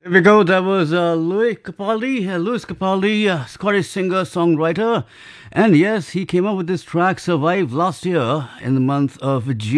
There we go. That was Louis Capaldi, Scottish singer, songwriter, and yes, he came up with this track "Survive" last year in the month of June.